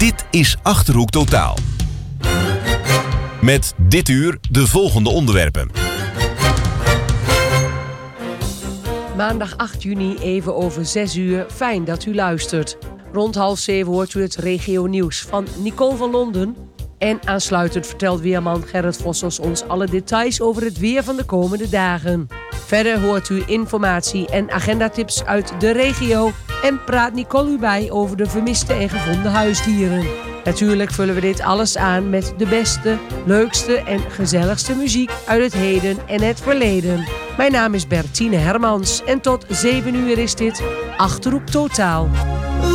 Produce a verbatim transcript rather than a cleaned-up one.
Dit is Achterhoek Totaal. Met dit uur de volgende onderwerpen. Maandag acht juni, even over zes uur. Fijn dat u luistert. Rond half zeven hoort u het regio nieuws van Nicole van Londen. En aansluitend vertelt weerman Gerrit Vossels ons alle details over het weer van de komende dagen. Verder hoort u informatie en agendatips uit de regio. En praat Nicole u bij over de vermiste en gevonden huisdieren. Natuurlijk vullen we dit alles aan met de beste, leukste en gezelligste muziek uit het heden en het verleden. Mijn naam is Bertine Hermans en tot zeven uur is dit Achterhoek Totaal.